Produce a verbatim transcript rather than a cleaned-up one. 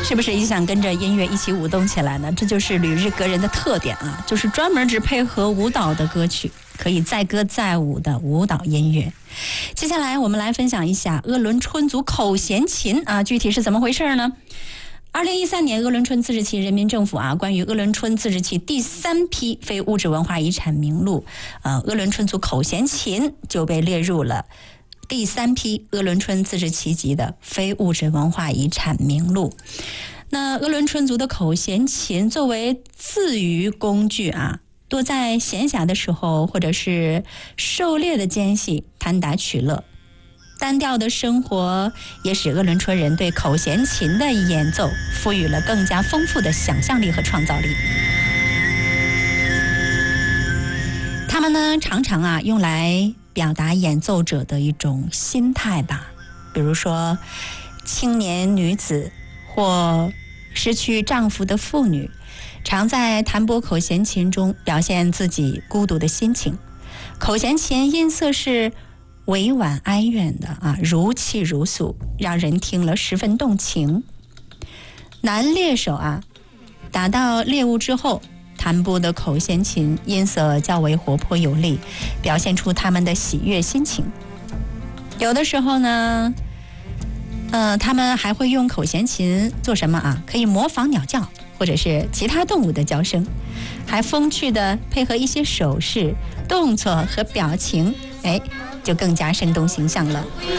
是不是也想跟着音乐一起舞动起来呢？这就是旅日格人的特点啊，就是专门只配合舞蹈的歌曲，可以载歌载舞的舞蹈音乐。接下来我们来分享一下鄂伦春族口弦琴啊，具体是怎么回事呢？二零一三年，鄂伦春自治区人民政府啊，关于鄂伦春自治区第三批非物质文化遗产名录，呃，鄂伦春族口弦琴就被列入了第三批鄂伦春自治区级的非物质文化遗产名录。那鄂伦春族的口弦琴作为自娱工具啊，多在闲暇的时候或者是狩猎的间隙弹打取乐。单调的生活也使鄂伦春人对口弦琴的演奏赋予了更加丰富的想象力和创造力。他们呢，常常啊用来表达演奏者的一种心态吧，比如说青年女子或失去丈夫的妇女，常在弹拨口弦琴中表现自己孤独的心情。口弦琴音色是委婉哀怨的啊，如泣如诉，让人听了十分动情。男猎手啊，打到猎物之后，弹拨的口弦琴音色较为活泼有力，表现出他们的喜悦心情。有的时候呢，呃，他们还会用口弦琴做什么啊？可以模仿鸟叫或者是其他动物的叫声，还风趣的配合一些手势、动作和表情，哎，就更加生动形象了。